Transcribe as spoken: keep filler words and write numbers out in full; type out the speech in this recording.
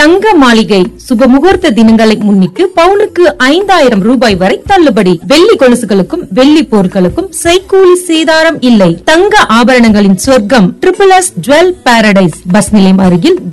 தங்க மாளிகை சுப முகூர்த்த தினங்களை முன்னிட்டு பவுனுக்கு ஐந்தாயிரம் ரூபாய் வரை தள்ளுபடி. வெள்ளி கொலுசுகளுக்கும் வெள்ளி பொருட்களுக்கும் செய்கூலி சேதாரம் இல்லை. தங்க ஆபரணங்களின் சொர்க்கம் triple S jewel Paradise bus நிலையம் அருகில்